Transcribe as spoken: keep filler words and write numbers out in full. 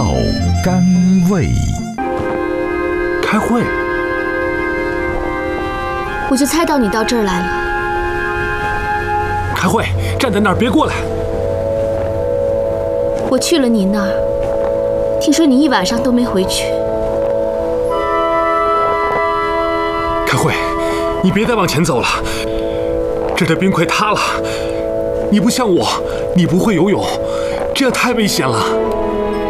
道甘味。 开会？ 我就猜到你到这儿来了。 开会，站在那儿别过来。 我去了你那儿，听说你一晚上都没回去。 开会，你别再往前走了，这儿的冰块塌了。你不像我，你不会游泳，这样太危险了。